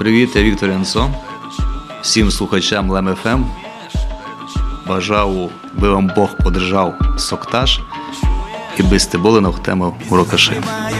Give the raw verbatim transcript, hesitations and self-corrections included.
Привіт, я Віктор Янсон. Всім слухачам Лем еф ем. Бажав, би вам Бог подержав соктаж і би сте були на тему урокаши.